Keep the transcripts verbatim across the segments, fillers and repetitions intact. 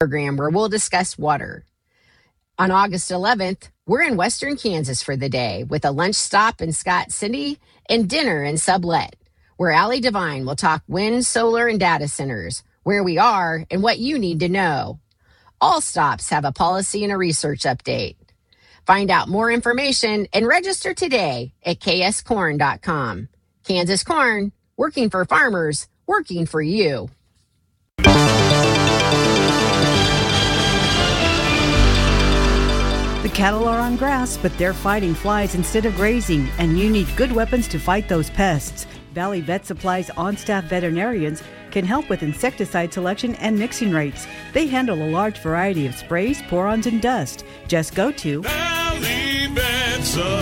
program where we'll discuss water. On August eleventh, we're in Western Kansas for the day with a lunch stop in Scott City and dinner in Sublet, where Allie Devine will talk wind, solar, and data centers, where we are and what you need to know. All stops have a policy and a research update. Find out more information and register today at k s corn dot com. Kansas Corn, working for farmers, working for you. The cattle are on grass, but they're fighting flies instead of grazing, and you need good weapons to fight those pests. Valley Vet Supply's on-staff veterinarians can help with insecticide selection and mixing rates. They handle a large variety of sprays, pour-ons, and dust. Just go to Valley Vet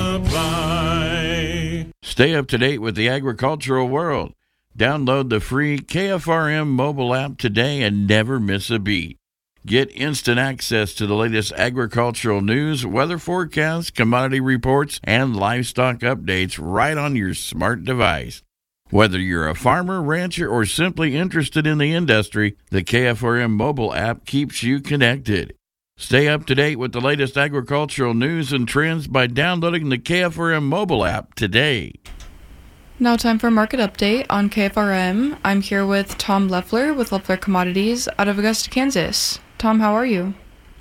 Supply. Stay up to date with the agricultural world. Download the free K F R M mobile app today and never miss a beat. Get instant access to the latest agricultural news, weather forecasts, commodity reports, and livestock updates right on your smart device. Whether you're a farmer, rancher, or simply interested in the industry, the K F R M mobile app keeps you connected. Stay up to date with the latest agricultural news and trends by downloading the K F R M mobile app today. Now time for Market Update on K F R M. I'm here with Tom Leffler with Leffler Commodities out of Augusta, Kansas. Tom, how are you?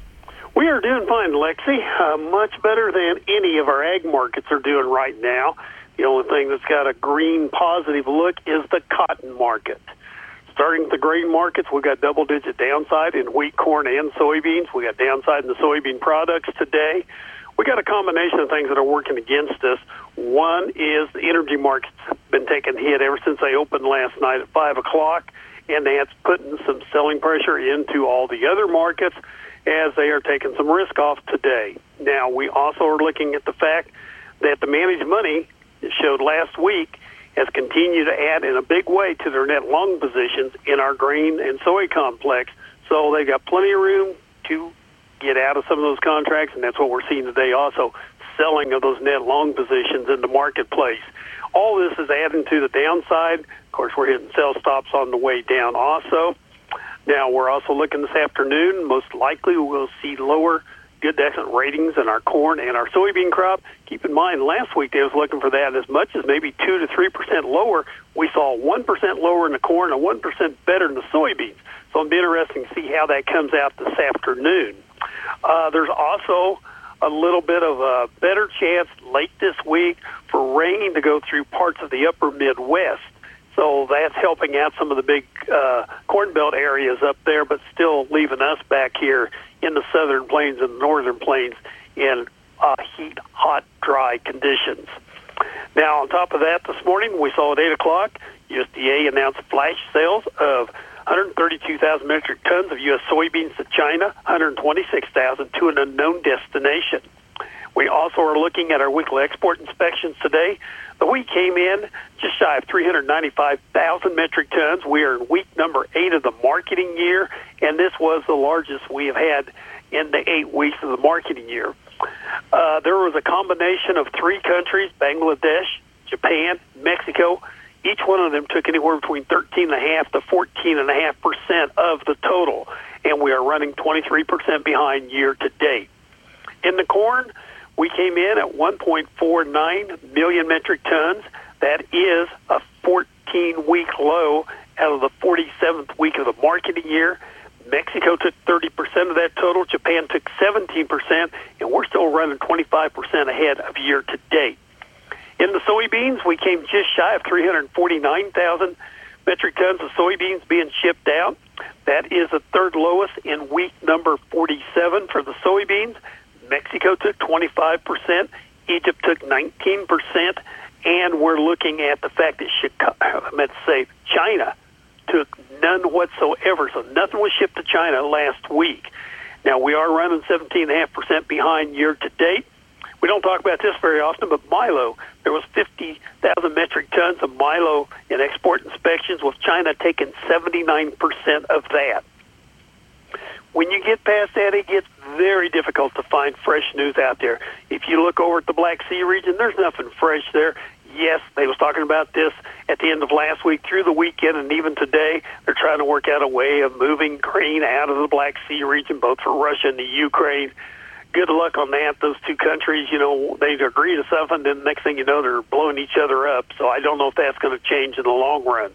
We are doing fine, Lexi. Uh, much better than any of our ag markets are doing right now. The only thing that's got a green positive look is the cotton market. Starting with the grain markets, we've got double-digit downside in wheat, corn, and soybeans. We got downside in the soybean products today. We got a combination of things that are working against us. One is the energy markets have been taking a hit ever since they opened last night at five o'clock, and that's putting some selling pressure into all the other markets as they are taking some risk off today. Now, we also are looking at the fact that the managed money that showed last week has continued to add in a big way to their net long positions in our grain and soy complex. So they've got plenty of room to get out of some of those contracts, and that's what we're seeing today also, selling of those net long positions in the marketplace. All this is adding to the downside. Of course, we're hitting sell stops on the way down also. Now, we're also looking this afternoon. Most likely we'll see lower good to excellent ratings in our corn and our soybean crop. Keep in mind, last week they was looking for that as much as maybe two to three percent lower. We saw one percent lower in the corn and one percent better in the soybeans. So it'll be interesting to see how that comes out this afternoon. Uh, there's also a little bit of a better chance late this week for rain to go through parts of the upper Midwest. So that's helping out some of the big uh, Corn Belt areas up there, but still leaving us back here in the southern plains and the northern plains in uh, heat, hot, dry conditions. Now, on top of that, this morning we saw at eight o'clock, U S D A announced flash sales of one hundred thirty-two thousand metric tons of U S soybeans to China, one hundred twenty-six thousand to an unknown destination. We also are looking at our weekly export inspections today. The wheat came in just shy of three hundred ninety-five thousand metric tons. We are in week number eight of the marketing year, and this was the largest we have had in the eight weeks of the marketing year. Uh, there was a combination of three countries, Bangladesh, Japan, Mexico. Each one of them took anywhere between thirteen point five to fourteen point five percent of the total, and we are running twenty-three percent behind year to date. In the corn, we came in at one point four nine million metric tons. That is a fourteen-week low out of the forty-seventh week of the marketing year. Mexico took thirty percent of that total. Japan took seventeen percent, and we're still running twenty-five percent ahead of year to date. In the soybeans, we came just shy of three hundred forty-nine thousand metric tons of soybeans being shipped out. That is the third lowest in week number forty-seven for the soybeans. Mexico took twenty-five percent, Egypt took nineteen percent, and we're looking at the fact that Chicago, I meant to say China took none whatsoever, so nothing was shipped to China last week. Now, we are running seventeen point five percent behind year to date. We don't talk about this very often, but milo, there was fifty thousand metric tons of milo in export inspections, with China taking seventy-nine percent of that. When you get past that, it gets very difficult to find fresh news out there. If you look over at the Black Sea region, there's nothing fresh there. Yes, they was talking about this at the end of last week through the weekend, and even today they're trying to work out a way of moving grain out of the Black Sea region, both for Russia and the Ukraine. Good luck on that. Those two countries, you know, they agree to something, then the next thing you know, they're blowing each other up. So I don't know if that's going to change in the long run.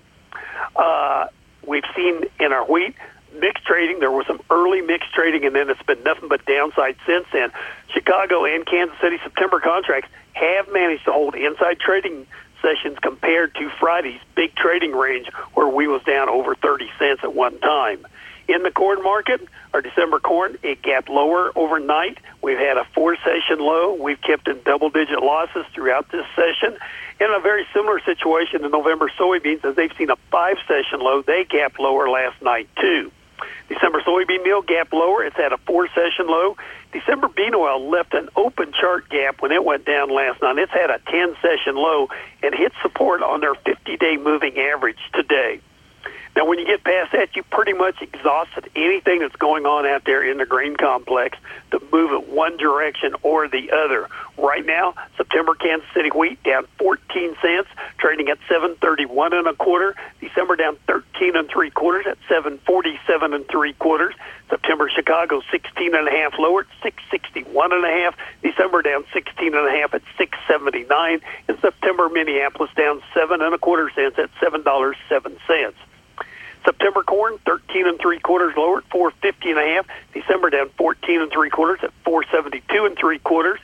Uh, we've seen in our wheat mixed trading. There was some early mixed trading, and then it's been nothing but downside since then. Chicago and Kansas City September contracts have managed to hold inside trading sessions compared to Friday's big trading range, where we was down over thirty cents at one time. In the corn market, our December corn, it gapped lower overnight. We've had a four-session low. We've kept in double-digit losses throughout this session. In a very similar situation in November soybeans, as they've seen a five-session low, they gapped lower last night, too. December soybean meal gapped lower. It's at a four-session low. December bean oil left an open chart gap when it went down last night. It's had a ten-session low and hit support on their fifty-day moving average today. Now, when you get past that, you pretty much exhausted anything that's going on out there in the grain complex to move it one direction or the other. Right now, September Kansas City wheat down fourteen cents, trading at seven thirty-one and a quarter. December down thirteen and three quarters at seven forty-seven and three quarters. September Chicago sixteen and a half lower at six sixty-one and a half. December down sixteen and a half at six seventy-nine. And September Minneapolis down seven and a quarter cents at seven dollars and seven cents. September corn, thirteen and three quarters lower at four fifty and a half. December down fourteen and three quarters at four seventy-two and three quarters.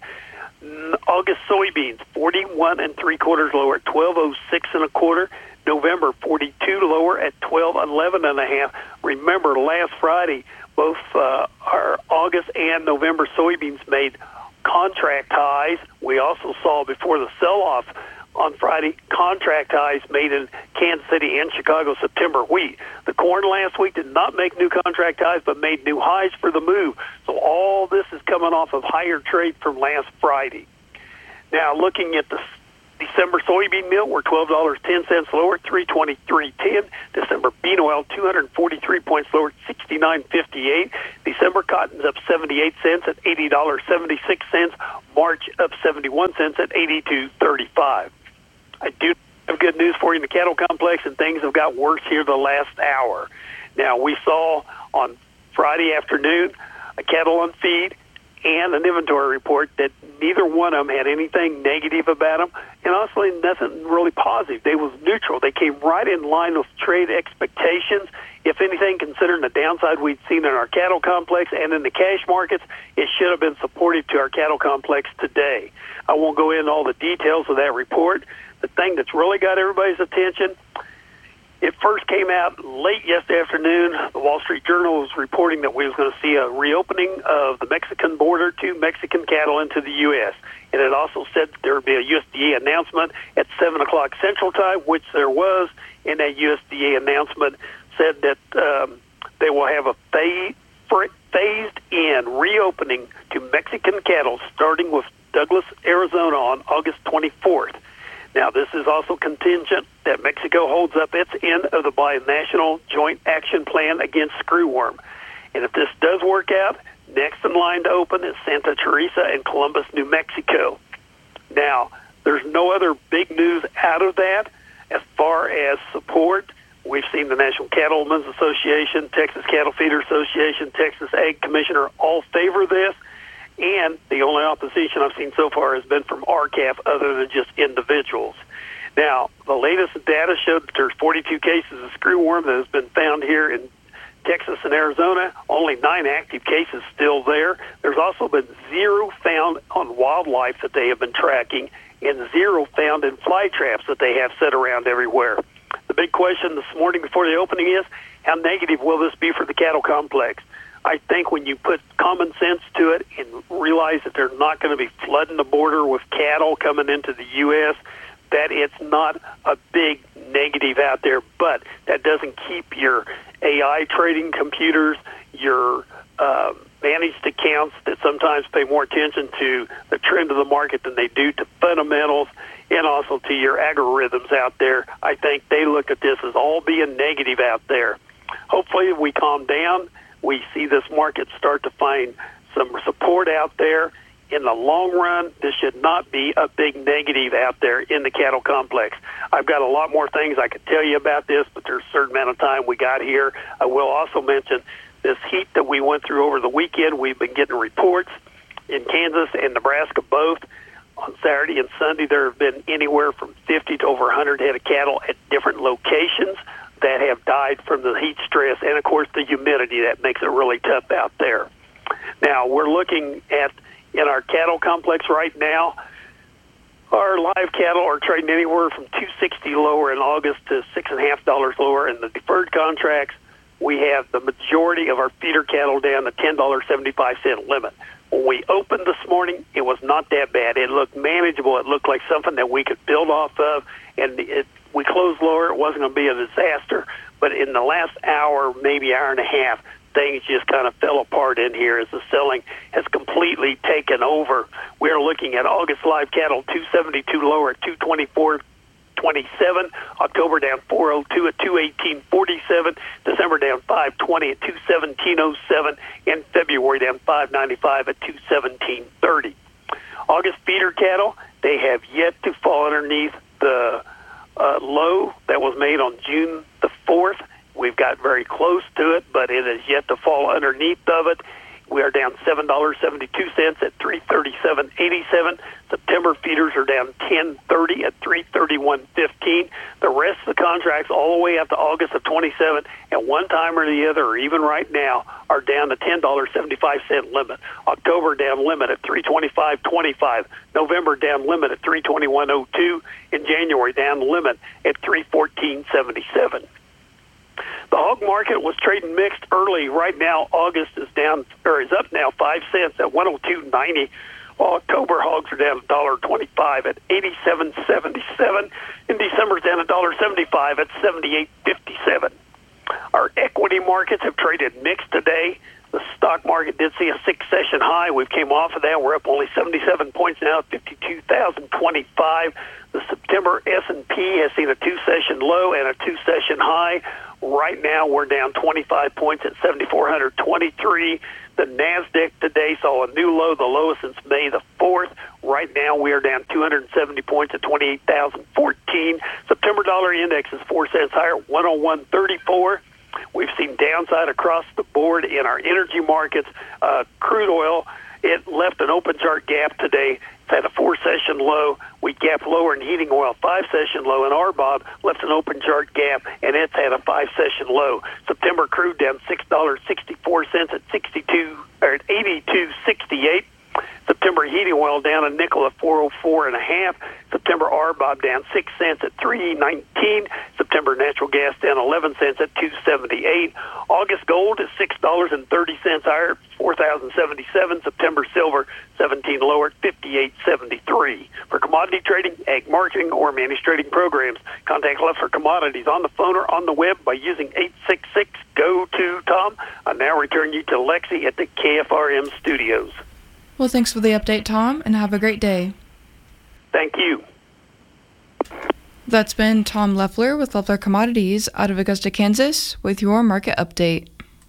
August soybeans, forty-one and three quarters lower at twelve oh six and a quarter. November, forty-two lower at twelve eleven and a half. Remember, last Friday, both uh, our August and November soybeans made contract highs. We also saw before the sell-off on Friday, contract highs made in Kansas City and Chicago September wheat. The corn last week did not make new contract highs, but made new highs for the move. So all this is coming off of higher trade from last Friday. Now, looking at the December soybean meal, we're twelve dollars and ten cents lower, three twenty-three ten. December bean oil, two hundred forty-three points lower, sixty-nine fifty-eight. December cotton's up seventy-eight cents at eighty dollars and seventy-six cents. March up seventy-one cents at eighty-two thirty-five. I do have good news for you in the cattle complex, and things have got worse here the last hour. Now, we saw on Friday afternoon a cattle on feed and an inventory report that neither one of them had anything negative about them, and honestly, nothing really positive. They was neutral. They came right in line with trade expectations. If anything, considering the downside we'd seen in our cattle complex and in the cash markets, it should have been supportive to our cattle complex today. I won't go into all the details of that report. The thing that's really got everybody's attention, it first came out late yesterday afternoon. The Wall Street Journal was reporting that we was going to see a reopening of the Mexican border to Mexican cattle into the U S And it also said that there would be a U S D A announcement at seven o'clock Central Time, which there was. And that U S D A announcement said that um, they will have a phase, phased-in reopening to Mexican cattle, starting with Douglas, Arizona on August twenty-fourth. Now, this is also contingent that Mexico holds up its end of the Binational Joint Action Plan against screwworm. And if this does work out, next in line to open is Santa Teresa and Columbus, New Mexico. Now, there's no other big news out of that as far as support. We've seen the National Cattlemen's Association, Texas Cattle Feeder Association, Texas Ag Commissioner all favor this. And the only opposition I've seen so far has been from R C A F other than just individuals. Now, the latest data showed that there's forty-two cases of screwworm that has been found here in Texas and Arizona. Only nine active cases still there. There's also been zero found on wildlife that they have been tracking and zero found in fly traps that they have set around everywhere. The big question this morning before the opening is, how negative will this be for the cattle complex? I think when you put common sense to it and realize that they're not going to be flooding the border with cattle coming into the U S, that it's not a big negative out there, but that doesn't keep your A I trading computers, your uh, managed accounts that sometimes pay more attention to the trend of the market than they do to fundamentals, and also to your algorithms out there. I think they look at this as all being negative out there. Hopefully we calm down. We see this market start to find some support out there, in the long run, this should not be a big negative out there in the cattle complex. I've got a lot more things I could tell you about this, but there's a certain amount of time we got here. I will also mention this heat that we went through over the weekend. We've been getting reports in Kansas and Nebraska both. On Saturday and Sunday, there have been anywhere from fifty to over one hundred head of cattle at different locations that have died from the heat stress, and, of course, the humidity. That makes it really tough out there. Now, we're looking at, in our cattle complex right now, our live cattle are trading anywhere from two sixty lower in August to six point five dollars lower. In the deferred contracts, we have the majority of our feeder cattle down the ten dollars and seventy-five cents limit. When we opened this morning, it was not that bad. It looked manageable. It looked like something that we could build off of, and it, we closed lower. It wasn't going to be a disaster, but in the last hour, maybe hour and a half, things just kind of fell apart in here as the selling has completely taken over. We're looking at August live cattle two seventy-two lower at two twenty-four twenty-seven, October down four oh two at two eighteen forty-seven, December down five twenty at two seventeen oh seven, and February down five ninety-five at two seventeen thirty. August feeder cattle, they have yet to fall underneath the uh, low that was made on June the fourth. We've got very close to it, but it is yet to fall underneath of it. We are down seven dollars and seventy-two cents at three thirty-seven eighty-seven. September feeders are down ten thirty at three thirty-one fifteen. The rest of the contracts all the way up to August of twenty-seven, and one time or the other, or even right now, are down to ten dollars and seventy-five cents limit. October down limit at three twenty-five twenty-five. November down limit at three twenty-one oh two. And January down limit at three fourteen seventy-seven. The hog market was trading mixed early. Right now, August is down, or is up now five cents at one oh two ninety, while October hogs are down one dollar twenty-five at eighty-seven seventy-seven, and December's down one dollar seventy-five at seventy-eight fifty-seven. Our equity markets have traded mixed today. The stock market did see a six-session high. We've came off of that. We're up only seventy-seven points now at fifty-two thousand twenty-five. The September S and P has seen a two-session low and a two-session high. Right now, we're down twenty-five points at seven thousand four hundred twenty-three. The NASDAQ today saw a new low, the lowest since May the fourth. Right now, we are down two hundred seventy points at twenty-eight thousand fourteen. September dollar index is four cents higher, one oh one thirty-four. We've seen downside across the board in our energy markets. Uh, crude oil, it left an open chart gap today. It's had a four-session low. We gapped lower in heating oil, five-session low. And R B O B left an open chart gap, and it's had a five-session low. September crude down six dollars and sixty-four cents at sixty-two or at eighty-two sixty-eight. September heating oil down a nickel at four oh four and a half. September R B O B down six cents at three nineteen. September natural gas down eleven cents at two seventy-eight. August gold is six dollars and thirty cents higher, four thousand seventy-seven. September silver seventeen lower at fifty-eight seventy-three. For commodity trading, ag marketing, or managed trading programs, contact Leffler Commodities on the phone or on the web by using eight six six G O two Tom. I now return you to Lexi at the K F R M studios. Well, thanks for the update, Tom, and have a great day. Thank you. That's been Tom Leffler with Leffler Commodities out of Augusta, Kansas, with your market update.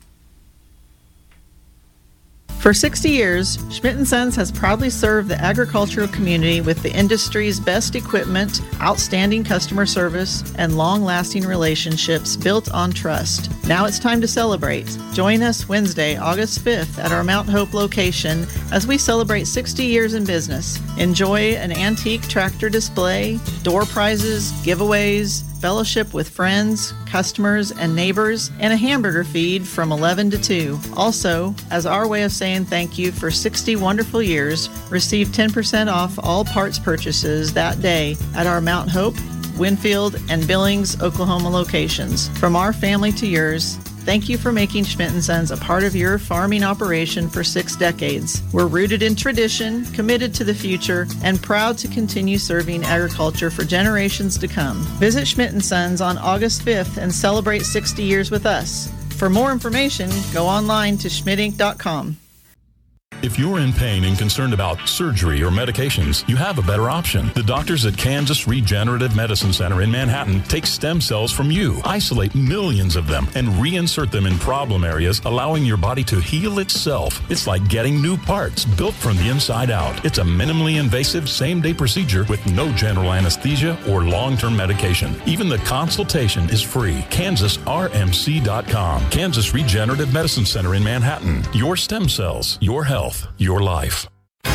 For sixty years, Schmidt and Sons has proudly served the agricultural community with the industry's best equipment, outstanding customer service, and long-lasting relationships built on trust. Now it's time to celebrate. Join us Wednesday, August fifth at our Mount Hope location as we celebrate sixty years in business. Enjoy an antique tractor display, door prizes, giveaways, fellowship with friends, customers, and neighbors, and a hamburger feed from eleven to two. Also, as our way of saying thank you for sixty wonderful years, receive ten percent off all parts purchases that day at our Mount Hope, Winfield, and Billings, Oklahoma locations. From our family to yours, thank you for making Schmidt and Sons a part of your farming operation for six decades. We're rooted in tradition, committed to the future, and proud to continue serving agriculture for generations to come. Visit Schmidt and Sons on August fifth and celebrate sixty years with us. For more information, go online to schmidt inc dot com. If you're in pain and concerned about surgery or medications, you have a better option. The doctors at Kansas Regenerative Medicine Center in Manhattan take stem cells from you, isolate millions of them, and reinsert them in problem areas, allowing your body to heal itself. It's like getting new parts built from the inside out. It's a minimally invasive same-day procedure with no general anesthesia or long-term medication. Even the consultation is free. Kansas R M C dot com. Kansas Regenerative Medicine Center in Manhattan. Your stem cells, your health, your life.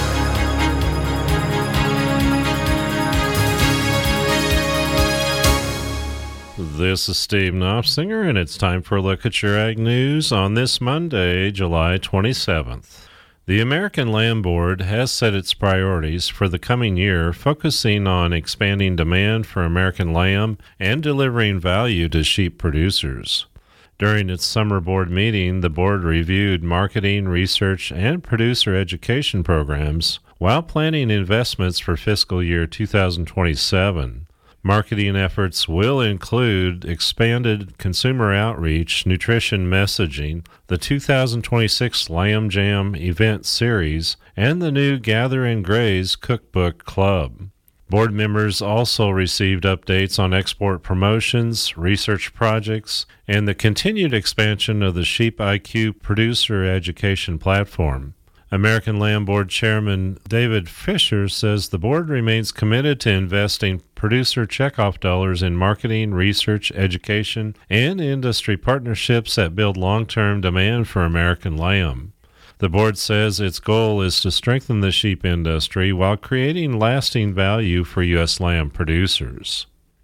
This is Steve Knopfsinger, and it's time for a look at your ag news on this Monday, July twenty-seventh. The American Lamb Board has set its priorities for the coming year, focusing on expanding demand for American lamb and delivering value to sheep producers. During its summer board meeting, the board reviewed marketing, research, and producer education programs while planning investments for fiscal year two thousand twenty-seven. Marketing efforts will include expanded consumer outreach, nutrition messaging, the two thousand twenty-six Lamb Jam event series, and the new Gather and Graze Cookbook Club. Board members also received updates on export promotions, research projects, and the continued expansion of the Sheep I Q producer education platform. American Lamb Board Chairman David Fisher says the board remains committed to investing producer checkoff dollars in marketing, research, education, and industry partnerships that build long-term demand for American lamb. The board says its goal is to strengthen the sheep industry while creating lasting value for U S lamb producers.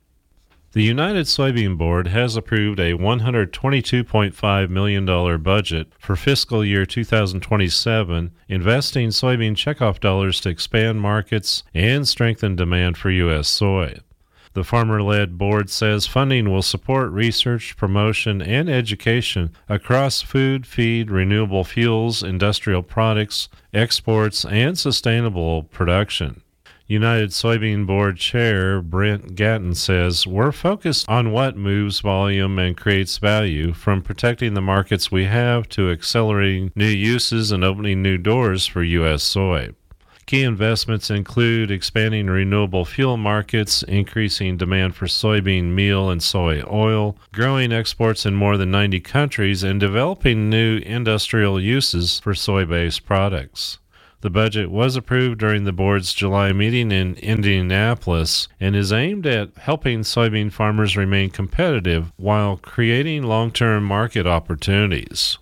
The United Soybean Board has approved a one hundred twenty-two point five million dollars budget for fiscal year two thousand twenty-seven, investing soybean checkoff dollars to expand markets and strengthen demand for U S soy. The farmer-led board says funding will support research, promotion, and education across food, feed, renewable fuels, industrial products, exports, and sustainable production. United Soybean Board Chair Brent Gatton says, "We're focused on what moves volume and creates value, from protecting the markets we have to accelerating new uses and opening new doors for U S soy." Key investments include expanding renewable fuel markets, increasing demand for soybean meal and soy oil, growing exports in more than ninety countries, and developing new industrial uses for soy-based products. The budget was approved during the board's July meeting in Indianapolis and is aimed at helping soybean farmers remain competitive while creating long-term market opportunities.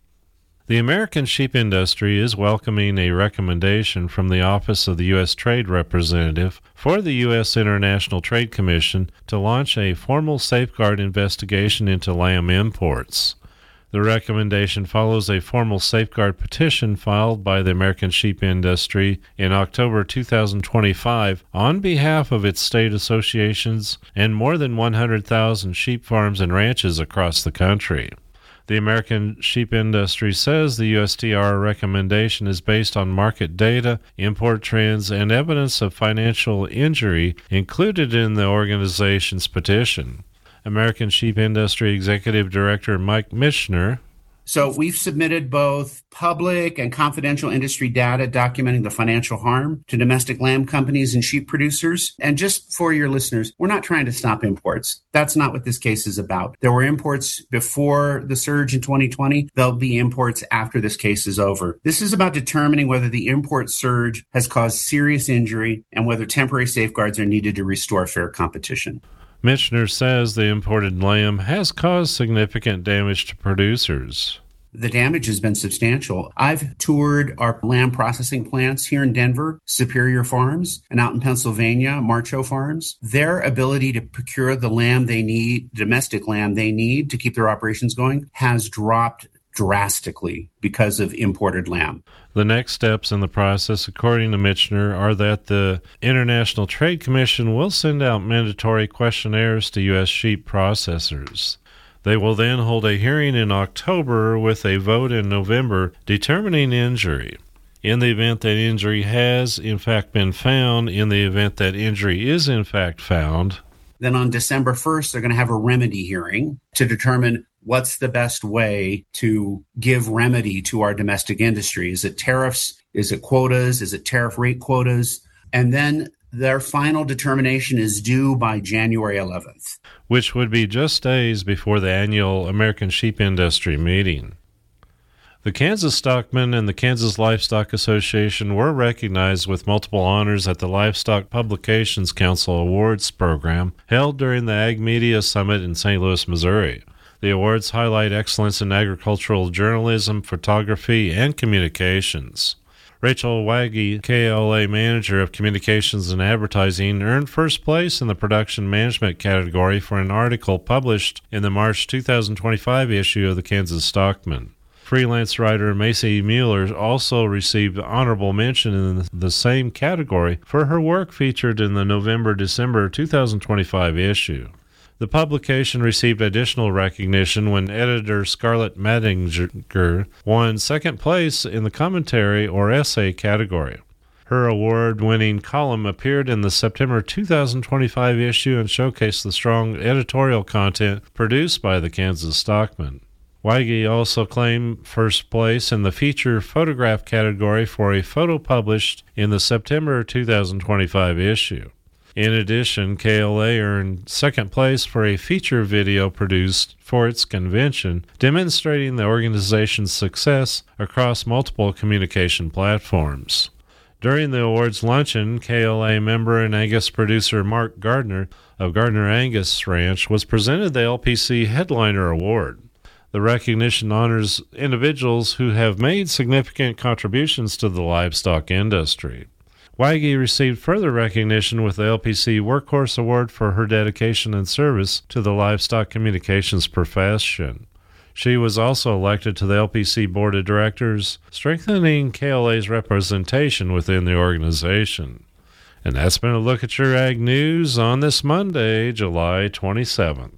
The American sheep industry is welcoming a recommendation from the Office of the U S Trade Representative for the U S International Trade Commission to launch a formal safeguard investigation into lamb imports. The recommendation follows a formal safeguard petition filed by the American sheep industry in October two thousand twenty-five on behalf of its state associations and more than one hundred thousand sheep farms and ranches across the country. The American sheep industry says the U S T R recommendation is based on market data, import trends, and evidence of financial injury included in the organization's petition. American Sheep Industry Executive Director Mike Michener. So we've submitted both public and confidential industry data documenting the financial harm to domestic lamb companies and sheep producers. And just for your listeners, we're not trying to stop imports. That's not what this case is about. There were imports before the surge in twenty twenty. There'll be imports after this case is over. This is about determining whether the import surge has caused serious injury and whether temporary safeguards are needed to restore fair competition. Michener says the imported lamb has caused significant damage to producers. The damage has been substantial. I've toured our lamb processing plants here in Denver, Superior Farms, and out in Pennsylvania, Marcho Farms. Their ability to procure the lamb they need, domestic lamb they need to keep their operations going, has dropped drastically because of imported lamb. The next steps in the process, according to Michener, are that the International Trade Commission will send out mandatory questionnaires to U S sheep processors. They will then hold a hearing in October with a vote in November determining injury. In the event that injury has, in fact, been found, in the event that injury is, in fact, found, then on December first, they're going to have a remedy hearing to determine what's the best way to give remedy to our domestic industry? Is it tariffs? Is it quotas? Is it tariff rate quotas? And then their final determination is due by January eleventh. Which would be just days before the annual American Sheep Industry meeting. The Kansas Stockmen and the Kansas Livestock Association were recognized with multiple honors at the Livestock Publications Council Awards program held during the Ag Media Summit in Saint Louis, Missouri. The awards highlight excellence in agricultural journalism, photography, and communications. Rachel Waggy, K L A Manager of Communications and Advertising, earned first place in the Production Management category for an article published in the March two thousand twenty-five issue of the Kansas Stockman. Freelance writer Macy Mueller also received honorable mention in the same category for her work featured in the November-December two thousand twenty-five issue. The publication received additional recognition when editor Scarlett Madinger won second place in the commentary or essay category. Her award-winning column appeared in the September two thousand twenty-five issue and showcased the strong editorial content produced by the Kansas Stockman. Waggy also claimed first place in the feature photograph category for a photo published in the September two thousand twenty-five issue. In addition, K L A earned second place for a feature video produced for its convention, demonstrating the organization's success across multiple communication platforms. During the awards luncheon, K L A member and Angus producer Mark Gardner of Gardner Angus Ranch was presented the L P C Headliner Award. The recognition honors individuals who have made significant contributions to the livestock industry. Waggy received further recognition with the L P C Workhorse Award for her dedication and service to the livestock communications profession. She was also elected to the L P C Board of Directors, strengthening K L A's representation within the organization. And that's been a look at your ag news on this Monday, July twenty-seventh.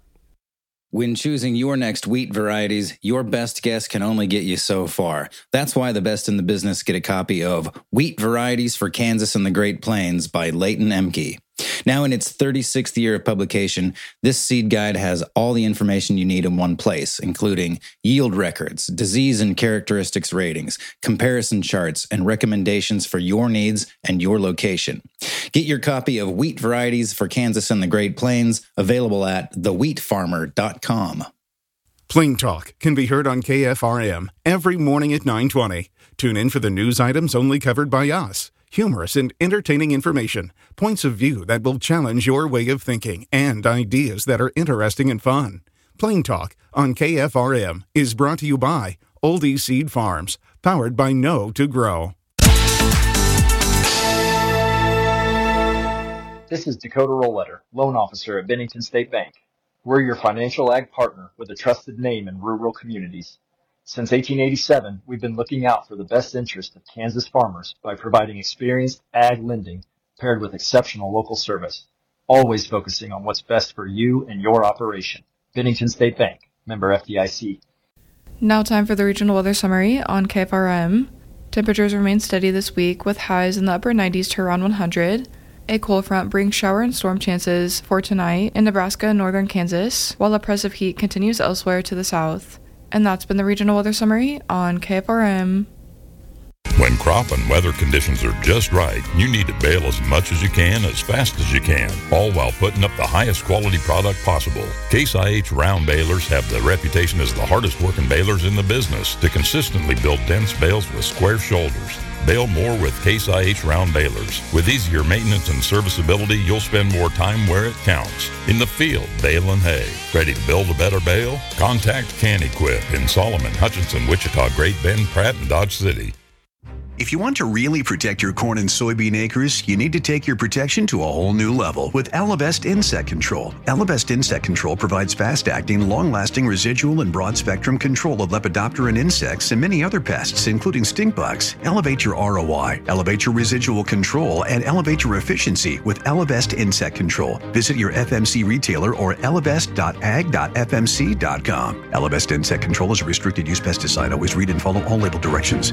When choosing your next wheat varieties, your best guess can only get you so far. That's why the best in the business get a copy of Wheat Varieties for Kansas and the Great Plains by Leighton Emke. Now in its thirty-sixth year of publication, this seed guide has all the information you need in one place, including yield records, disease and characteristics ratings, comparison charts, and recommendations for your needs and your location. Get your copy of Wheat Varieties for Kansas and the Great Plains, available at the wheat farmer dot com. Plain Talk can be heard on K F R M every morning at nine twenty. Tune in for the news items only covered by us. Humorous and entertaining information, points of view that will challenge your way of thinking, and ideas that are interesting and fun. Plain Talk on K F R M is brought to you by Oldie Seed Farms, powered by Know to Grow. This is Dakota Rollletter, loan officer at Bennington State Bank. We're your financial ag partner with a trusted name in rural communities. Since eighteen eighty-seven, we've been looking out for the best interest of Kansas farmers by providing experienced ag lending paired with exceptional local service, always focusing on what's best for you and your operation. Bennington State Bank, member F D I C. Now time for the regional weather summary on K F R M. Temperatures remain steady this week with highs in the upper nineties to around one hundred. A cold front brings shower and storm chances for tonight in Nebraska and northern Kansas, while oppressive heat continues elsewhere to the south. And that's been the regional weather summary on K F R M. When crop and weather conditions are just right, you need to bale as much as you can, as fast as you can, all while putting up the highest quality product possible. Case I H round balers have the reputation as the hardest working balers in the business to consistently build dense bales with square shoulders. Bale more with Case I H round balers. With easier maintenance and serviceability, you'll spend more time where it counts. In the field, baling hay. Ready to build a better bale? Contact Can Equip in Solomon, Hutchinson, Wichita, Great Bend, Pratt, and Dodge City. If you want to really protect your corn and soybean acres, you need to take your protection to a whole new level with Elevest Insect Control. Elevest Insect Control provides fast-acting, long-lasting residual and broad-spectrum control of Lepidopteran insects and many other pests, including stink bugs. Elevate your R O I, elevate your residual control, and elevate your efficiency with Elevest Insect Control. Visit your F M C retailer or elevest dot ag dot f m c dot com. Elevest Insect Control is a restricted-use pesticide. Always read and follow all label directions.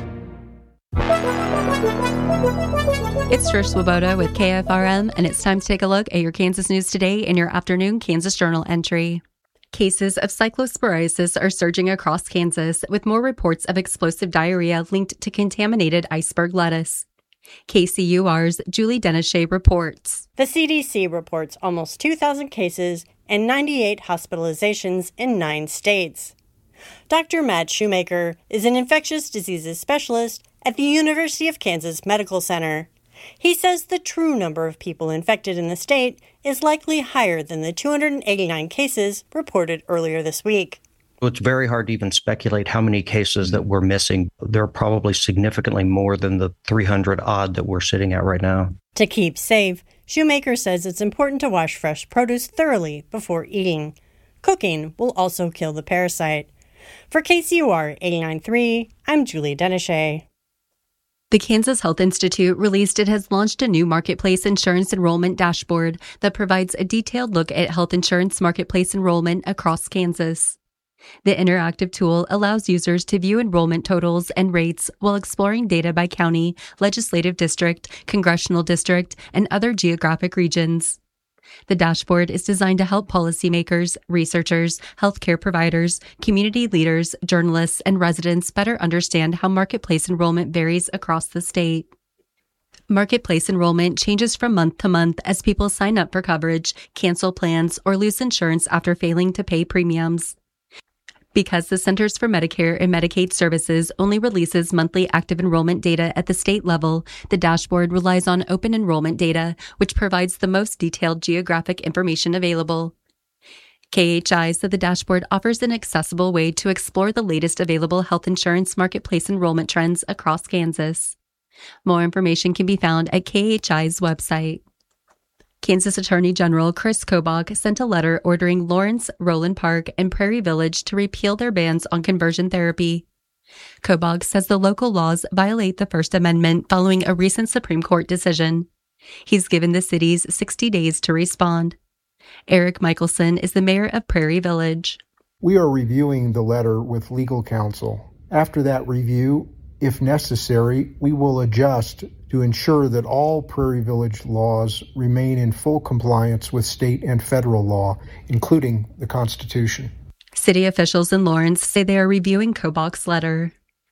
It's Trish Swoboda with K F R M, and it's time to take a look at your Kansas news today in your afternoon Kansas Journal entry. Cases of cyclosporiasis are surging across Kansas, with more reports of explosive diarrhea linked to contaminated iceberg lettuce. K C U R's Julie Dennishay reports. The C D C reports almost two thousand cases and ninety-eight hospitalizations in nine states. Doctor Matt Shoemaker is an infectious diseases specialist at the University of Kansas Medical Center. He says the true number of people infected in the state is likely higher than the two hundred eighty-nine cases reported earlier this week. It's very hard to even speculate how many cases that we're missing. There are probably significantly more than the three hundred odd that we're sitting at right now. To keep safe, Shoemaker says it's important to wash fresh produce thoroughly before eating. Cooking will also kill the parasite. For K C U R eighty-nine point three, I'm Julie Dennishay. The Kansas Health Institute released it has launched a new marketplace insurance enrollment dashboard that provides a detailed look at health insurance marketplace enrollment across Kansas. The interactive tool allows users to view enrollment totals and rates while exploring data by county, legislative district, congressional district, and other geographic regions. The dashboard is designed to help policymakers, researchers, healthcare providers, community leaders, journalists, and residents better understand how marketplace enrollment varies across the state. Marketplace enrollment changes from month to month as people sign up for coverage, cancel plans, or lose insurance after failing to pay premiums. Because the Centers for Medicare and Medicaid Services only releases monthly active enrollment data at the state level, the dashboard relies on open enrollment data, which provides the most detailed geographic information available. K H I said the dashboard offers an accessible way to explore the latest available health insurance marketplace enrollment trends across Kansas. More information can be found at K H I's website. Kansas Attorney General Chris Kobach sent a letter ordering Lawrence, Roland Park, and Prairie Village to repeal their bans on conversion therapy. Kobach says the local laws violate the First Amendment following a recent Supreme Court decision. He's given the cities sixty days to respond. Eric Michelson is the mayor of Prairie Village. We are reviewing the letter with legal counsel. After that review, if necessary, we will adjust to ensure that all Prairie Village laws remain in full compliance with state and federal law, including the Constitution. City officials in Lawrence say they are reviewing Kobach's letter.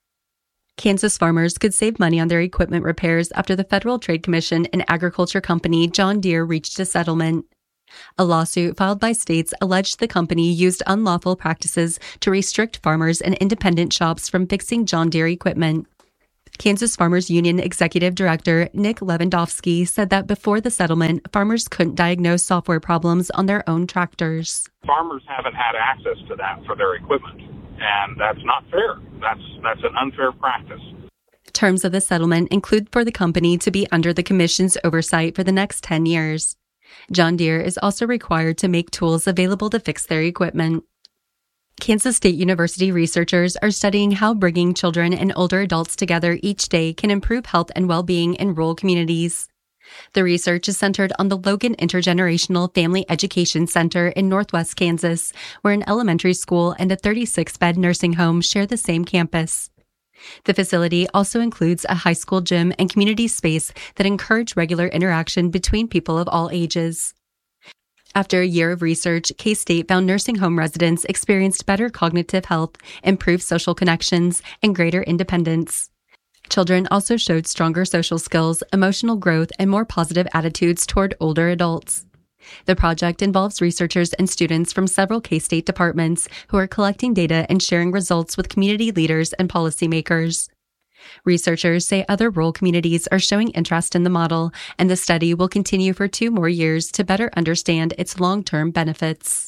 Kansas farmers could save money on their equipment repairs after the Federal Trade Commission and agriculture company John Deere reached a settlement. A lawsuit filed by states alleged the company used unlawful practices to restrict farmers and independent shops from fixing John Deere equipment. Kansas Farmers Union Executive Director Nick Lewandowski said that before the settlement, farmers couldn't diagnose software problems on their own tractors. Farmers haven't had access to that for their equipment, and that's not fair. That's that's an unfair practice. Terms of the settlement include for the company to be under the commission's oversight for the next ten years. John Deere is also required to make tools available to fix their equipment. Kansas State University researchers are studying how bringing children and older adults together each day can improve health and well-being in rural communities. The research is centered on the Logan Intergenerational Family Education Center in Northwest Kansas, where an elementary school and a thirty-six bed nursing home share the same campus. The facility also includes a high school gym and community space that encourage regular interaction between people of all ages. After a year of research, K-State found nursing home residents experienced better cognitive health, improved social connections, and greater independence. Children also showed stronger social skills, emotional growth, and more positive attitudes toward older adults. The project involves researchers and students from several K-State departments who are collecting data and sharing results with community leaders and policymakers. Researchers say other rural communities are showing interest in the model, and the study will continue for two more years to better understand its long-term benefits.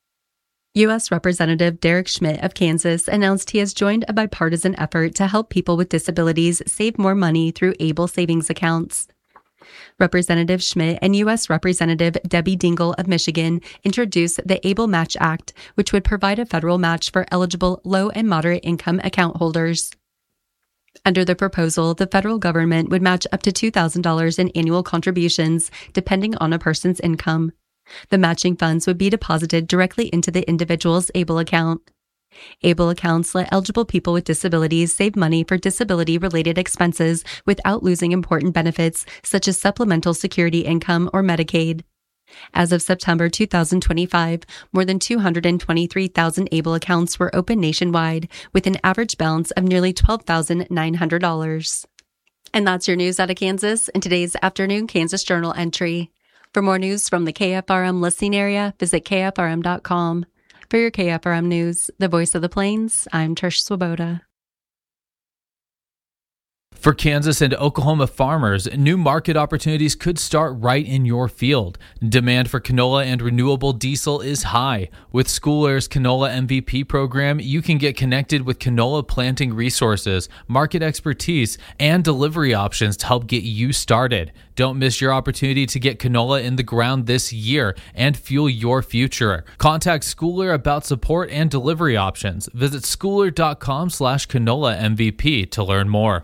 U S Representative Derek Schmidt of Kansas announced he has joined a bipartisan effort to help people with disabilities save more money through ABLE savings accounts. Representative Schmidt and U S Representative Debbie Dingell of Michigan introduced the ABLE Match Act, which would provide a federal match for eligible low and moderate income account holders. Under the proposal, the federal government would match up to two thousand dollars in annual contributions, depending on a person's income. The matching funds would be deposited directly into the individual's ABLE account. ABLE accounts let eligible people with disabilities save money for disability-related expenses without losing important benefits such as supplemental security income or Medicaid. As of September two thousand twenty-five, more than two hundred twenty-three thousand ABLE accounts were open nationwide, with an average balance of nearly twelve thousand nine hundred dollars. And that's your news out of Kansas in today's afternoon Kansas Journal entry. For more news from the K F R M listening area, visit K F R M dot com. For your K F R M News, the voice of the Plains, I'm Trish Swoboda. For Kansas and Oklahoma farmers, new market opportunities could start right in your field. Demand for canola and renewable diesel is high. With School Air's Canola M V P program, you can get connected with canola planting resources, market expertise, and delivery options to help get you started. Don't miss your opportunity to get canola in the ground this year and fuel your future. Contact School Air about support and delivery options. Visit schooler dot com slash canola M V P to learn more.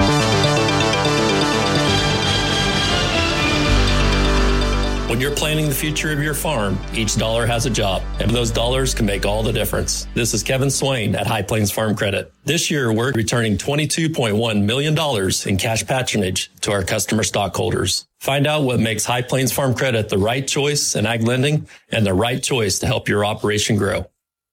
When you're planning the future of your farm, each dollar has a job, and those dollars can make all the difference. This is Kevin Swain at High Plains Farm Credit. This year, we're returning twenty-two point one million dollars in cash patronage to our customer stockholders. Find out what makes High Plains Farm Credit the right choice in ag lending and the right choice to help your operation grow.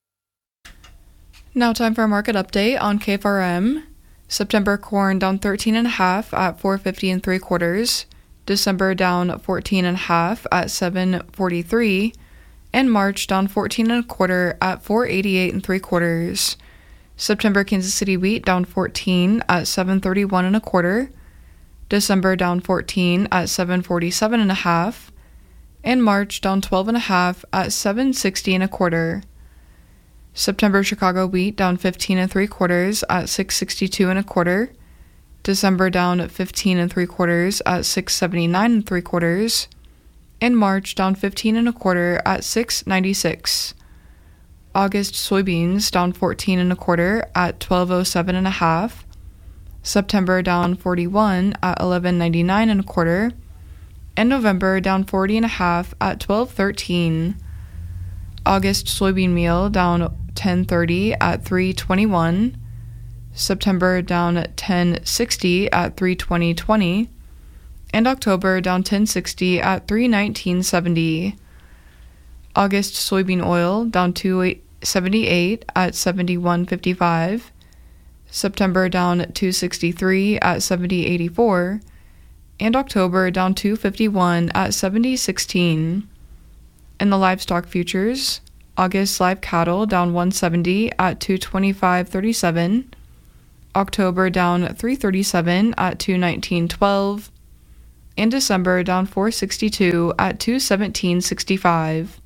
Now time for a market update on K F R M. September corn down thirteen and a half at four fifty and three quarters. December down fourteen and a half at seven forty-three, and March down fourteen and a quarter at four eighty-eight and three quarters. September Kansas City wheat down fourteen at seven thirty-one and a quarter. December down fourteen at seven forty-seven and a half, and March down twelve and a half at seven sixty and a quarter. September Chicago wheat down fifteen and three quarters at six sixty-two and a quarter. December down fifteen and three quarters at six seventy-nine and three quarters. And March down fifteen and a quarter at six ninety-six. August soybeans down fourteen and a quarter at twelve oh seven and a half. September down forty-one at eleven ninety-nine and a quarter. And November down forty and a half at twelve thirteen. August soybean meal down ten thirty at three twenty-one. September down ten sixty at three twenty twenty. And October down ten sixty at three nineteen seventy. August soybean oil down two seventy-eight at seventy-one fifty-five. September down two sixty-three at seventy eighty-four. And October down two fifty-one at seventy sixteen. In the livestock futures, August live cattle down one seventy at two twenty-five thirty-seven. October down three thirty-seven at two nineteen twelve. And December down four sixty-two at two seventeen sixty-five.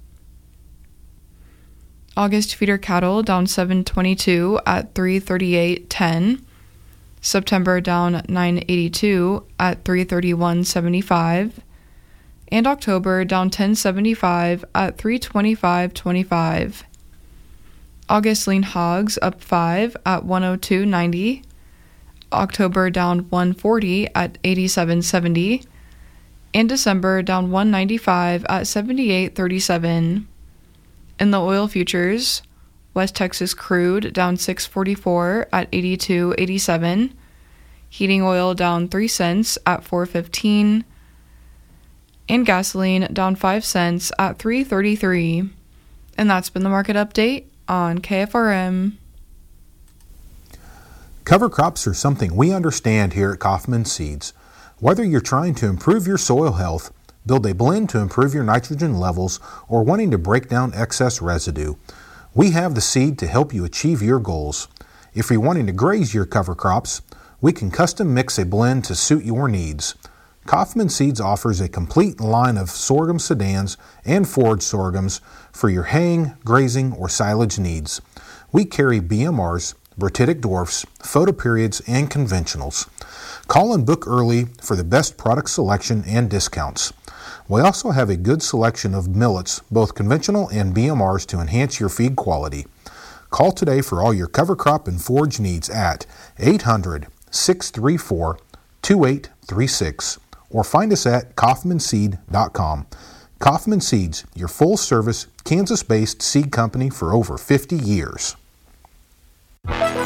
August feeder cattle down seven twenty-two at three thirty-eight ten. September down nine eighty-two at three thirty-one seventy-five. And October down ten seventy-five at three twenty-five twenty-five. August lean hogs up five at one oh two ninety. October down one forty at eighty-seven seventy. And December down one ninety-five at seventy-eight thirty-seven. In the oil futures, West Texas crude down six forty-four at eighty-two eighty-seven. Heating oil down three cents at four fifteen. And gasoline down five cents at three thirty-three. And that's been the market update on K F R M. Cover crops are something we understand here at Kaufman Seeds. Whether you're trying to improve your soil health, build a blend to improve your nitrogen levels, or wanting to break down excess residue, we have the seed to help you achieve your goals. If you're wanting to graze your cover crops, we can custom mix a blend to suit your needs. Kaufman Seeds offers a complete line of sorghum sedans and forage sorghums for your haying, grazing, or silage needs. We carry B M Rs, Bratitic dwarfs, photoperiods, and conventionals. Call and book early for the best product selection and discounts. We also have a good selection of millets, both conventional and B M Rs, to enhance your feed quality. Call today for all your cover crop and forage needs at eight hundred, six three four, two eight three six or find us at kaufman seed dot com. Kaufman Seeds, your full-service, Kansas-based seed company for over fifty years.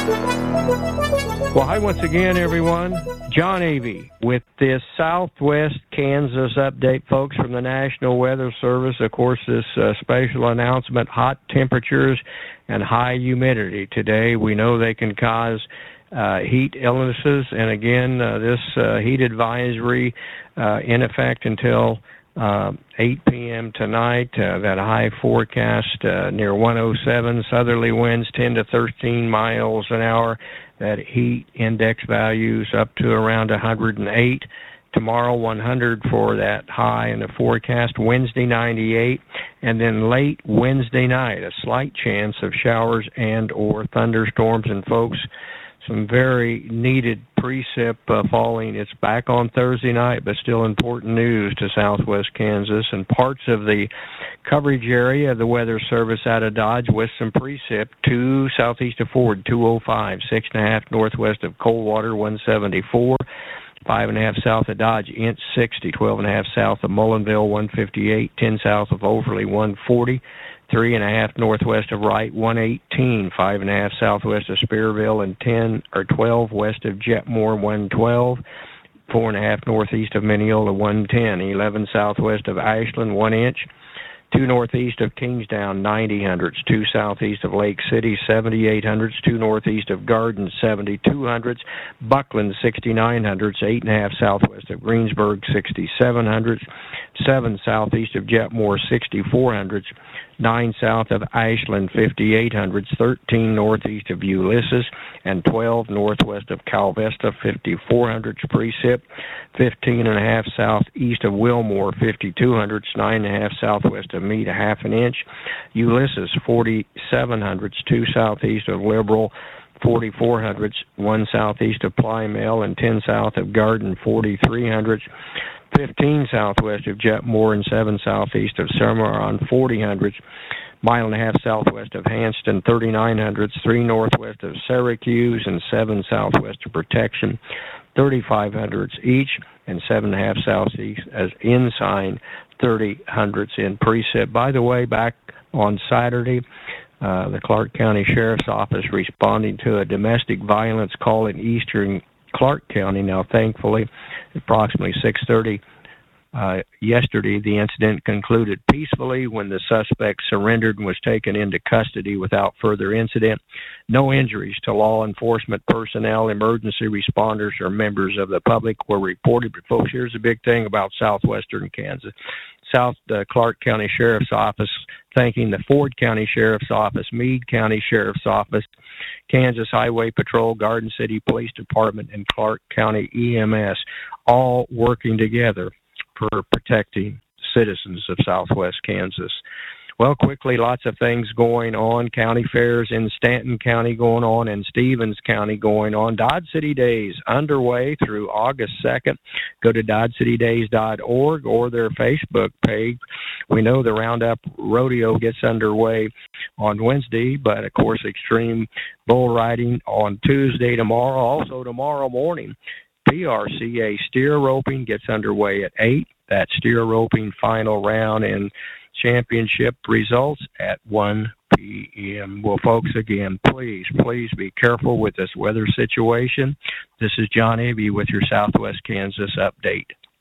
Well, hi once again, everyone. John Avey with this Southwest Kansas update, folks, from the National Weather Service. Of course, this uh, special announcement, hot temperatures and high humidity today. We know they can cause uh, heat illnesses, and again, uh, this uh, heat advisory uh, in effect until uh, eight p.m. tonight. Uh, that high forecast uh, near one oh seven, southerly winds ten to thirteen miles an hour. That heat index values up to around one hundred eight. Tomorrow, one hundred for that high in the forecast. Wednesday, ninety-eight. And then late Wednesday night, a slight chance of showers and or thunderstorms. And folks, some very needed precip uh, falling. It's back on Thursday night, but still important news to Southwest Kansas and parts of the coverage area of the Weather Service out of Dodge with some precip. Two southeast of Ford, two oh five, six and a half northwest of Coldwater, one seventy-four, five and a half south of Dodge, inch sixty, twelve and a half south of Mullinville, one fifty-eight, ten south of Overly, one forty. Three and a half northwest of Wright, one eighteen, five and a half southwest of Spearville, and ten or twelve west of Jetmore, one twelve, four and a half northeast of Mineola, one ten, eleven southwest of Ashland, one inch, two northeast of Kingstown, ninety hundredths, two southeast of Lake City, seventy-eight hundredths, two northeast of Garden, seventy-two hundredths, Buckland, sixty-nine hundredths, eight and a half southwest of Greensburg, sixty-seven hundredths, seven southeast of Jetmore, sixty-four hundredths, nine south of Ashland, fifty-eight hundredths, thirteen northeast of Ulysses, and twelve northwest of Calvesta, fifty-four hundredths precip, fifteen and a half southeast of Wilmore, fifty-two hundredths, nine and a half southwest of Meade, a half an inch, Ulysses, forty-seven hundredths, two southeast of Liberal, forty-four hundredths, one southeast of Plymale, and ten south of Garden, forty-three hundredths, fifteen southwest of Jetmore, and seven southeast of Cimarron, forty hundredths, mile and a half southwest of Hanston, thirty-nine hundredths, three northwest of Syracuse, and seven southwest of Protection, thirty-five hundredths each, and seven and a half southeast as Ensign, thirty hundredths in precip. By the way, back on Saturday, uh, the Clark County Sheriff's Office responding to a domestic violence call in eastern Clark County. Now, thankfully, approximately six thirty uh, yesterday, the incident concluded peacefully when the suspect surrendered and was taken into custody without further incident. No injuries to law enforcement personnel, emergency responders, or members of the public were reported. But folks, here's a big thing about southwestern Kansas. South uh, Clark County Sheriff's Office thanking the Ford County Sheriff's Office, Meade County Sheriff's Office, Kansas Highway Patrol, Garden City Police Department, and Clark County E M S, all working together for protecting citizens of Southwest Kansas. Well, quickly, lots of things going on. County fairs in Stanton County going on and Stevens County going on. Dodge City Days underway through August second. Go to dodge city days dot org or their Facebook page. We know the Roundup Rodeo gets underway on Wednesday, but, of course, extreme bull riding on Tuesday tomorrow. Also tomorrow morning, P R C A steer roping gets underway at eight. That steer roping final round and championship results at one p.m. Well, folks, again, please, please be careful with this weather situation. This is John Avey with your Southwest Kansas update.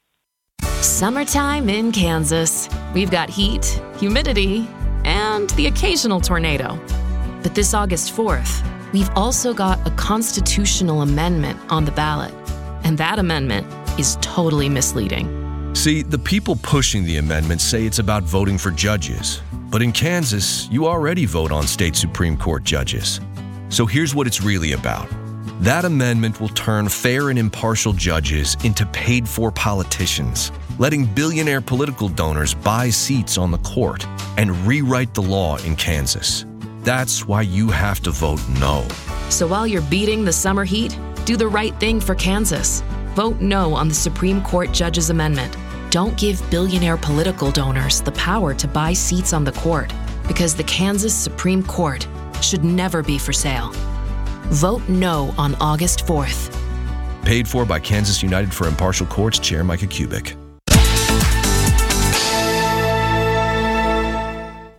Summertime in Kansas. We've got heat, humidity, and the occasional tornado. But this August fourth, we've also got a constitutional amendment on the ballot. And that amendment is totally misleading. See, the people pushing the amendment say it's about voting for judges. But in Kansas, you already vote on state Supreme Court judges. So here's what it's really about. That amendment will turn fair and impartial judges into paid-for politicians, letting billionaire political donors buy seats on the court and rewrite the law in Kansas. That's why you have to vote no. So while you're beating the summer heat, do the right thing for Kansas. Vote no on the Supreme Court Judges Amendment. Don't give billionaire political donors the power to buy seats on the court, because the Kansas Supreme Court should never be for sale. Vote no on August fourth. Paid for by Kansas United for Impartial Courts Chair Micah Kubik.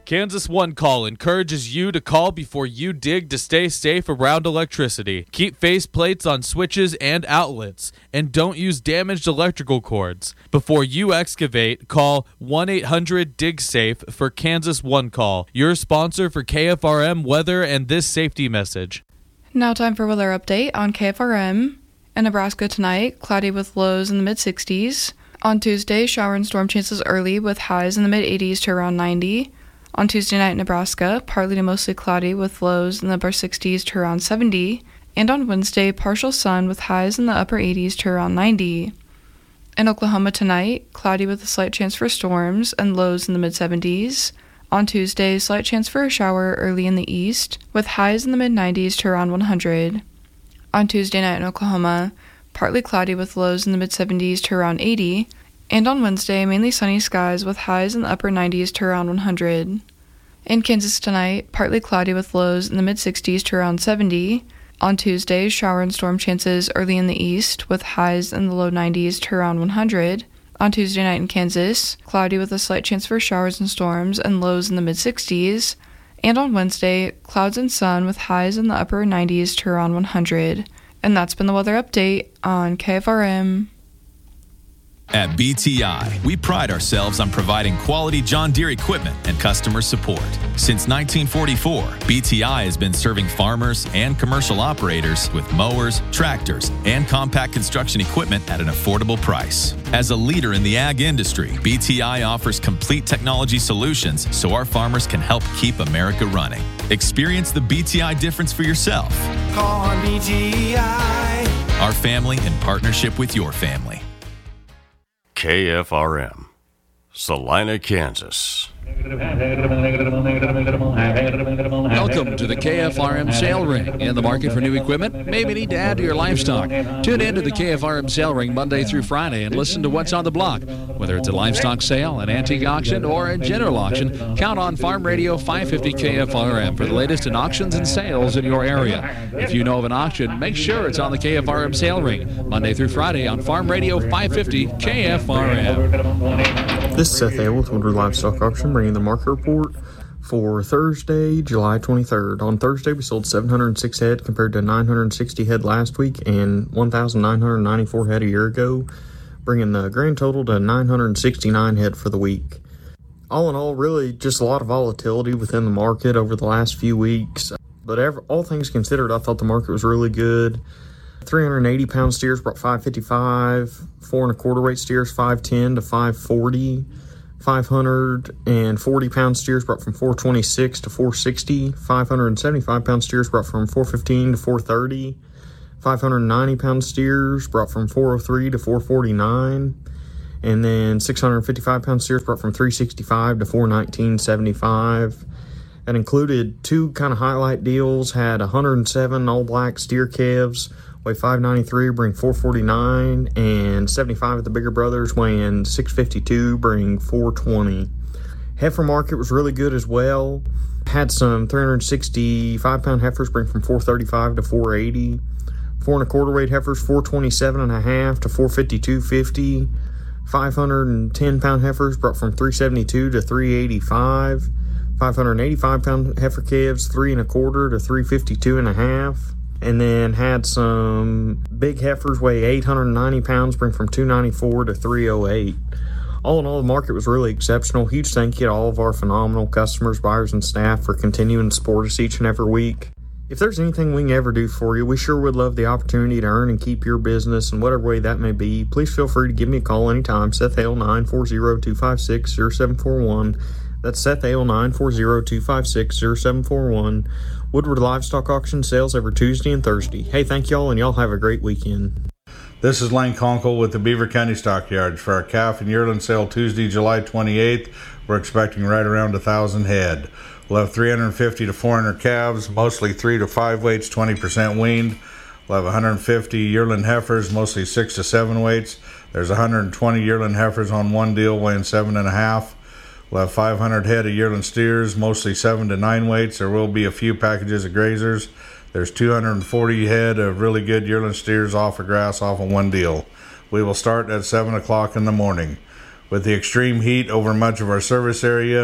Kansas One Call encourages you to call before you dig to stay safe around electricity. Keep face plates on switches and outlets, and don't use damaged electrical cords. Before you excavate, call one eight hundred dig safe for Kansas One Call, your sponsor for K F R M weather and this safety message. Now time for weather update on K F R M. In Nebraska tonight, cloudy with lows in the mid sixties. On Tuesday, shower and storm chances early with highs in the mid eighties to around ninety. On Tuesday night in Nebraska, partly to mostly cloudy with lows in the upper sixties to around seventy. And on Wednesday, partial sun with highs in the upper eighties to around ninety. In Oklahoma tonight, cloudy with a slight chance for storms and lows in the mid seventies. On Tuesday, slight chance for a shower early in the east with highs in the mid nineties to around one hundred. On Tuesday night in Oklahoma, partly cloudy with lows in the mid seventies to around eighty. And on Wednesday, mainly sunny skies with highs in the upper nineties to around one hundred. In Kansas tonight, partly cloudy with lows in the mid sixties to around seventy. On Tuesday, shower and storm chances early in the east with highs in the low nineties to around one hundred. On Tuesday night in Kansas, cloudy with a slight chance for showers and storms and lows in the mid sixties. And on Wednesday, clouds and sun with highs in the upper nineties to around one hundred. And that's been the weather update on K F R M. At B T I, we pride ourselves on providing quality John Deere equipment and customer support. Since nineteen forty-four, B T I has been serving farmers and commercial operators with mowers, tractors, and compact construction equipment at an affordable price. As a leader in the ag industry, B T I offers complete technology solutions so our farmers can help keep America running. Experience the B T I difference for yourself. Call on B T I. Our family in partnership with your family. K F R M, Salina, Kansas. Welcome to the K F R M Sale Ring. In the market for new equipment? Maybe need to add to your livestock. Tune in to the K F R M Sale Ring Monday through Friday and listen to what's on the block. Whether it's a livestock sale, an antique auction, or a general auction, count on Farm Radio five fifty K F R M for the latest in auctions and sales in your area. If you know of an auction, make sure it's on the K F R M Sale Ring Monday through Friday on Farm Radio five fifty K F R M. This is Seth Hale with Woodward Livestock Auction, bringing the market report for Thursday, July twenty-third. On Thursday, we sold seven hundred six head compared to nine hundred sixty head last week and one thousand nine hundred ninety-four head a year ago, bringing the grand total to nine hundred sixty-nine head for the week. All in all, really just a lot of volatility within the market over the last few weeks. But ever, all things considered, I thought the market was really good. three hundred eighty pound steers brought five fifty-five, four and a quarter weight steers five ten to five forty, five hundred forty pound steers brought from four twenty-six to four sixty, five hundred seventy-five pound steers brought from four fifteen to four thirty, five hundred ninety pound steers brought from four oh three to four forty-nine, and then six hundred fifty-five pound steers brought from three sixty-five to four nineteen seventy-five. That included two kind of highlight deals, had one hundred seven all black steer calves, weigh five ninety-three, bring four forty-nine, and seventy-five of the bigger brothers weighing six fifty-two, bring four twenty. Heifer market was really good as well. Had some three hundred sixty-five pound heifers bring from four thirty-five to four eighty. Four and a quarter weight heifers four twenty-seven and a half to four fifty-two fifty. five hundred ten pound heifers brought from three seventy-two to three eighty-five. five hundred eighty-five pound heifer calves three and a quarter to three fifty-two and a half. And then had some big heifers weigh eight hundred ninety pounds, bring from two ninety-four to three oh eight. All in all, the market was really exceptional. Huge thank you to all of our phenomenal customers, buyers, and staff for continuing to support us each and every week. If there's anything we can ever do for you, we sure would love the opportunity to earn and keep your business in whatever way that may be. Please feel free to give me a call anytime. Seth Hale, nine four zero, two five six, zero seven four one. That's Seth Hale, nine four zero, two five six, zero seven four one. Woodward Livestock Auction sales every Tuesday and Thursday. Hey, thank y'all, and y'all have a great weekend. This is Lane Conkle with the Beaver County Stockyards. For our calf and yearling sale Tuesday, July twenty-eighth, we're expecting right around one thousand head. We'll have three hundred fifty to four hundred calves, mostly three to five weights, twenty percent weaned. We'll have one hundred fifty yearling heifers, mostly six to seven weights. There's one hundred twenty yearling heifers on one deal weighing seven and a half. We'll have five hundred head of yearling steers, mostly seven to nine weights. There will be a few packages of grazers. There's two hundred forty head of really good yearling steers off of grass off of one deal. We will start at seven o'clock in the morning. With the extreme heat over much of our service area,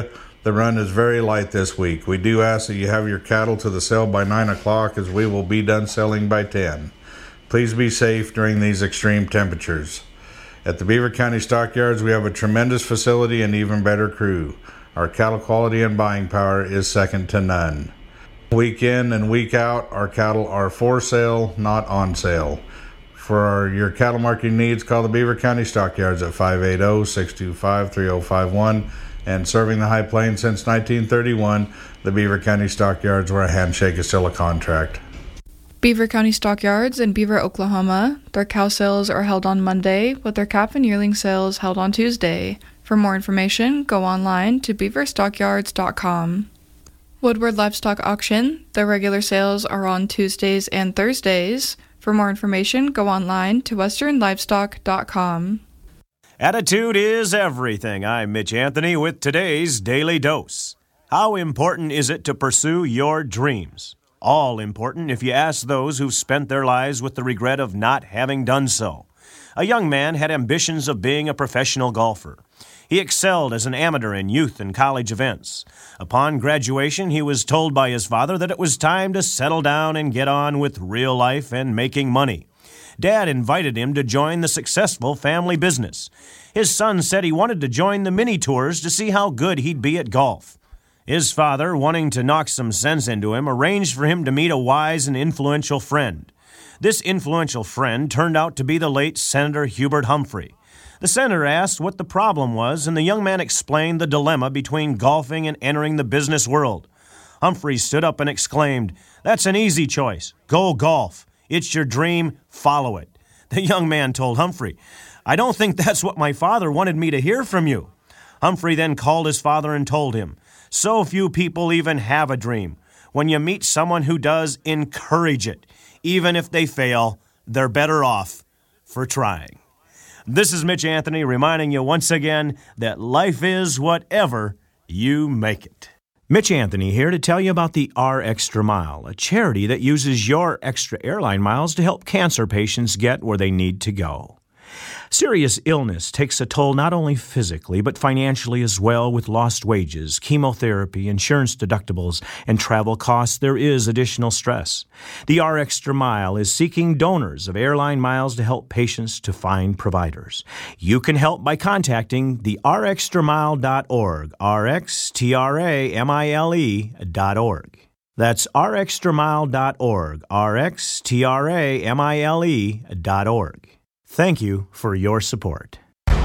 The run is very light this week. We do ask that you have your cattle to the sale by nine o'clock as we will be done selling by ten. Please be safe during these extreme temperatures. At the Beaver County Stockyards, we have a tremendous facility and even better crew. Our cattle quality and buying power is second to none. Week in and week out, our cattle are for sale, not on sale. For our, your cattle marketing needs, call the Beaver County Stockyards at five eight zero, six two five, three zero five one. And serving the High Plains since nineteen thirty-one, the Beaver County Stockyards, where a handshake is still a contract. Beaver County Stockyards in Beaver, Oklahoma. Their cow sales are held on Monday, with their calf and yearling sales held on Tuesday. For more information, go online to beaver stockyards dot com. Woodward Livestock Auction. Their regular sales are on Tuesdays and Thursdays. For more information, go online to western livestock dot com. Attitude is everything. I'm Mitch Anthony with today's Daily Dose. How important is it to pursue your dreams? All important if you ask those who've spent their lives with the regret of not having done so. A young man had ambitions of being a professional golfer. He excelled as an amateur in youth and college events. Upon graduation, he was told by his father that it was time to settle down and get on with real life and making money. Dad invited him to join the successful family business. His son said he wanted to join the mini tours to see how good he'd be at golf. His father, wanting to knock some sense into him, arranged for him to meet a wise and influential friend. This influential friend turned out to be the late Senator Hubert Humphrey. The senator asked what the problem was, and the young man explained the dilemma between golfing and entering the business world. Humphrey stood up and exclaimed, "That's an easy choice. Go golf. It's your dream. Follow it." The young man told Humphrey, "I don't think that's what my father wanted me to hear from you." Humphrey then called his father and told him, "So few people even have a dream. When you meet someone who does, encourage it. Even if they fail, they're better off for trying." This is Mitch Anthony reminding you once again that life is whatever you make it. Mitch Anthony here to tell you about the R Extra Mile, a charity that uses your extra airline miles to help cancer patients get where they need to go. Serious illness takes a toll not only physically, but financially as well. With lost wages, chemotherapy, insurance deductibles, and travel costs, there is additional stress. The R Extra Mile is seeking donors of airline miles to help patients to find providers. You can help by contacting the r extra mile dot org, R X T R A M I L E dot org. That's r extra mile dot org, R X T R A M I L E dot org. Thank you for your support.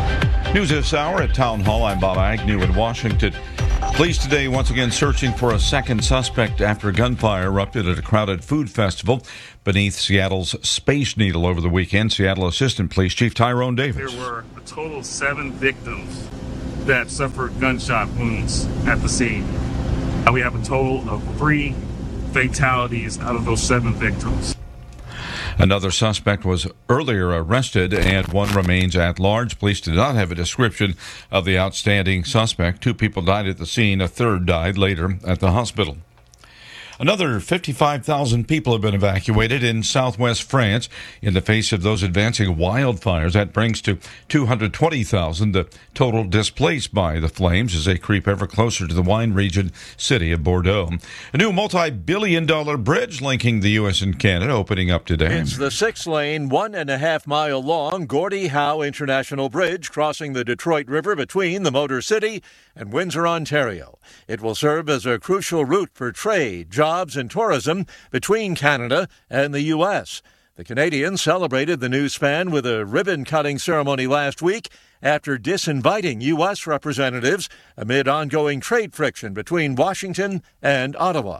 News this hour at Town Hall. I'm Bob Agnew in Washington. Police today once again searching for a second suspect after gunfire erupted at a crowded food festival beneath Seattle's Space Needle over the weekend. Seattle Assistant Police Chief Tyrone Davis. There were a total of seven victims that suffered gunshot wounds at the scene. And we have a total of three fatalities out of those seven victims. Another suspect was earlier arrested and one remains at large. Police did not have a description of the outstanding suspect. Two people died at the scene. A third died later at the hospital. Another fifty-five thousand people have been evacuated in southwest France in the face of those advancing wildfires. That brings to two hundred twenty thousand the total displaced by the flames as they creep ever closer to the wine region city of Bordeaux. A new multi-billion dollar bridge linking the U S and Canada opening up today. It's the six-lane, one-and-a-half-mile-long Gordie Howe International Bridge crossing the Detroit River between the Motor City and Windsor, Ontario. It will serve as a crucial route for trade, jobs, and tourism between Canada and the U S. The Canadians celebrated the new span with a ribbon-cutting ceremony last week after disinviting U S representatives amid ongoing trade friction between Washington and Ottawa.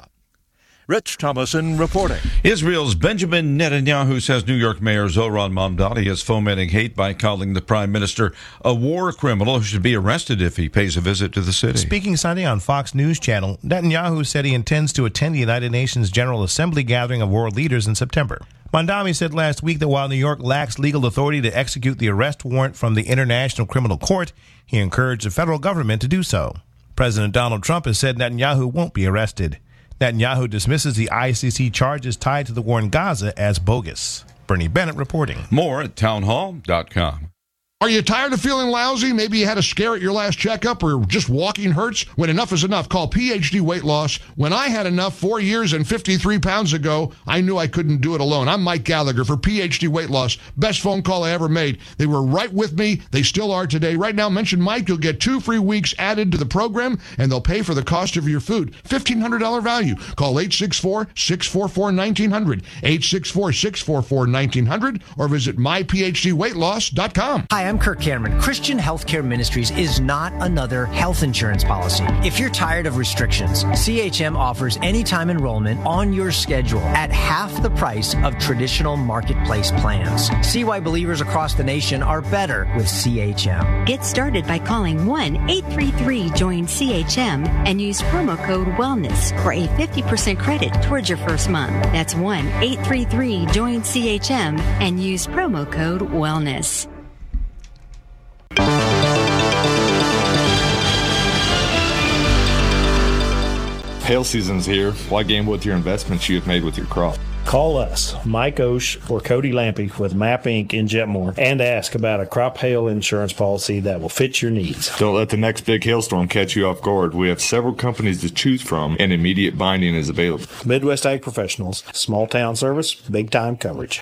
Rich Thomason reporting. Israel's Benjamin Netanyahu says New York Mayor Zohran Mamdani is fomenting hate by calling the prime minister a war criminal who should be arrested if he pays a visit to the city. Speaking Sunday on Fox News Channel, Netanyahu said he intends to attend the United Nations General Assembly gathering of world leaders in September. Mamdani said last week that while New York lacks legal authority to execute the arrest warrant from the International Criminal Court, he encouraged the federal government to do so. President Donald Trump has said Netanyahu won't be arrested. Netanyahu dismisses the I C C charges tied to the war in Gaza as bogus. Bernie Bennett reporting. More at townhall dot com. Are you tired of feeling lousy? Maybe you had a scare at your last checkup or just walking hurts? When enough is enough, call P H D Weight Loss. When I had enough four years and fifty-three pounds ago, I knew I couldn't do it alone. I'm Mike Gallagher for P H D Weight Loss. Best phone call I ever made. They were right with me. They still are today. Right now, mention Mike. You'll get two free weeks added to the program, and they'll pay for the cost of your food. fifteen hundred dollars value. Call eight six four, six four four, one nine zero zero, eight six four, six four four, one nine zero zero, or visit my p h d weight loss dot com. Hi, I'm Kirk Cameron. Christian Healthcare Ministries is not another health insurance policy. If you're tired of restrictions, C H M offers anytime enrollment on your schedule at half the price of traditional marketplace plans. See why believers across the nation are better with C H M. Get started by calling one eight three three join C H M and use promo code WELLNESS for a fifty percent credit towards your first month. That's one eight three three join C H M and use promo code WELLNESS. Hail season's here. Why gamble with your investments you have made with your crop? Call us, Mike Osh or Cody Lampy with Map Incorporated in Jetmore, and ask about a crop hail insurance policy that will fit your needs. Don't let the next big hailstorm catch you off guard. We have several companies to choose from, and immediate binding is available. Midwest Ag Professionals, small town service, big time coverage.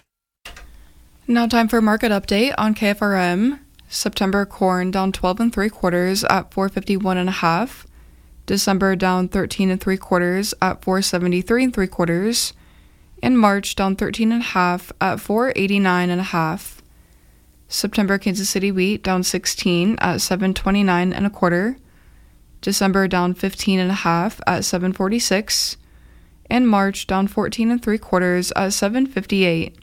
Now time for a market update on K F R M. September corn down twelve and three quarters at four fifty-one and a half. December down thirteen and three quarters at four seventy-three and three quarters. And March down thirteen and a half at four eighty-nine and a half. September Kansas City wheat down sixteen at seven twenty-nine and a quarter. December down fifteen and a half at seven forty-six. And March down fourteen and three quarters at seven fifty-eight.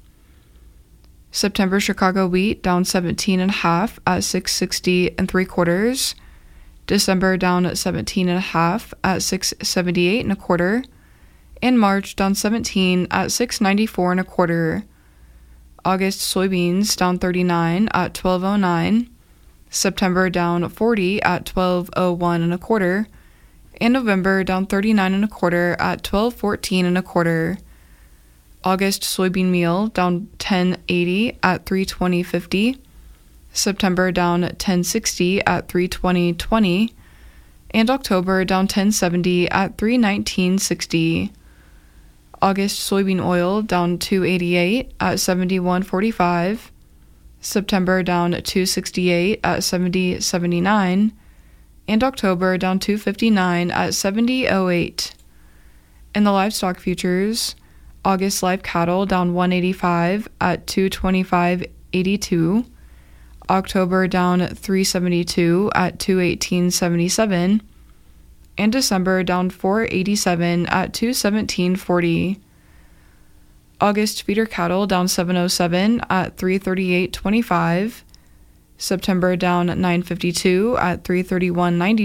September Chicago wheat down seventeen and a half at six sixty and three quarters. December down at seventeen and a half at six seventy-eight and a quarter. In March down seventeen at six ninety-four and a quarter. August soybeans down thirty-nine at twelve oh nine. September down forty at twelve oh one and a quarter. In November down thirty-nine and a quarter at twelve fourteen and a quarter. August soybean meal down ten eighty at three twenty fifty. September down ten sixty at three twenty twenty. And October down ten seventy at three nineteen sixty. August soybean oil down two eighty-eight at seventy-one forty-five. September down two sixty-eight at seventy seventy-nine. And October down two fifty-nine at seventy oh eight. In the livestock futures, August live cattle down one eighty-five at two twenty-five eighty-two. October down three seventy-two at two eighteen seventy-seven. And December down four eighty-seven at two seventeen forty. August feeder cattle down seven oh seven at three thirty-eight twenty-five. September down nine fifty-two at three thirty-one ninety.